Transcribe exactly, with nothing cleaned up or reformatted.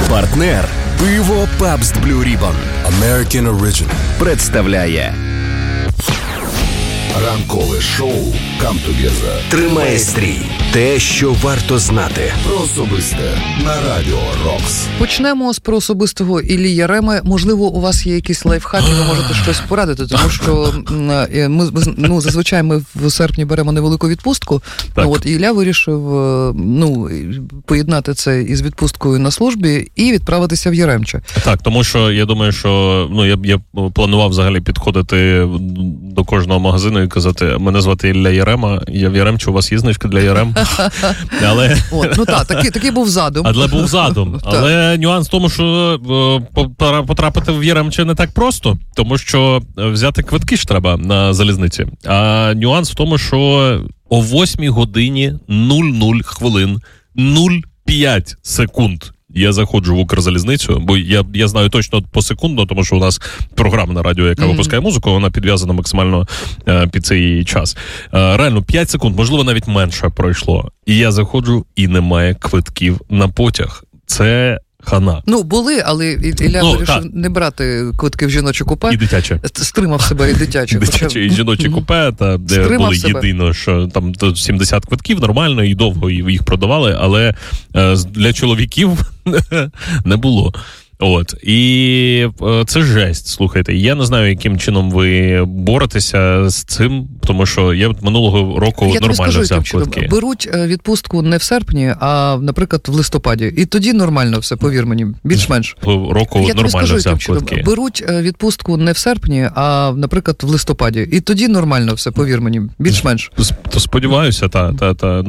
Партнер пиво Pabst Blue Ribbon American Original представляє ранкове шоу Come Together. Тримай стрій. Те, що варто знати. Про особисте на Радіо Рокс. Почнемо з про особистого Іллі Яреми. Можливо, у вас є якісь лайфхаки, ви можете щось порадити, тому що ми, ну, зазвичай ми в серпні беремо невелику відпустку. Ну, от Ілля вирішив, ну, поєднати це із відпусткою на службі і відправитися в Яремче. Так, тому що я думаю, що ну я я планував взагалі підходити до кожного магазину і казати: мене звати Ілля Ярема, я в Яремчу, у вас є знижка для Ярем? Але От, ну так, такий, такий був задум. Але був задум. Але нюанс в тому, що потрапити в Яремче не так просто, тому що взяти квитки ж треба на залізниці. А нюанс в тому, що о восьмій годині нуль нуль хвилин нуль п'ять секунд я заходжу в Укрзалізницю, бо я, я знаю точно посекундно, тому що у нас програма на радіо, яка mm-hmm. випускає музику, вона підв'язана максимально е, під цей час. Е, реально, п'ять секунд, можливо, навіть менше пройшло. І я заходжу, і немає квитків на потяг. Це хана. Ну, були, але Ілля ну, вирішив так. не брати квитки в жіноче купе. І дитяче. Стримав себе і дитяче. Дитяче і жіноче купе, та, де Стримав були себе. єдино, що там сімдесят квитків, нормально, і довго їх продавали, але е, для чоловіків не було. От. І е, це жесть, слухайте. Я не знаю, яким чином ви боретеся з цим, тому що я минулого року я нормально скажу, взяв квитки. Беруть відпустку не в серпні, а, наприклад, в листопаді. І тоді нормально все, повір мені, більш-менш. Року я нормально скажу, взяв квитки. Беруть відпустку не в серпні, а, наприклад, в листопаді. І тоді нормально все, повір мені, більш-менш. То сподіваюся, та, та, та.